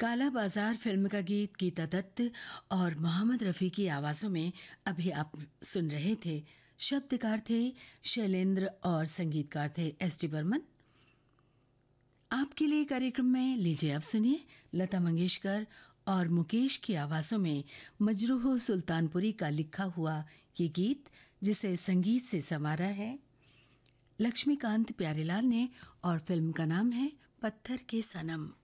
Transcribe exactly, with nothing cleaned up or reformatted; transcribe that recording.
काला बाजार फिल्म का गीत गीता दत्त और मोहम्मद रफ़ी की आवाज़ों में अभी आप सुन रहे थे। शब्दकार थे शैलेंद्र और संगीतकार थे एस डी बर्मन। आपके लिए कार्यक्रम में लीजिए अब सुनिए लता मंगेशकर और मुकेश की आवाज़ों में मजरूह सुल्तानपुरी का लिखा हुआ ये गीत, जिसे संगीत से संवारा है लक्ष्मीकांत प्यारेलाल ने और फिल्म का नाम है पत्थर के सनम।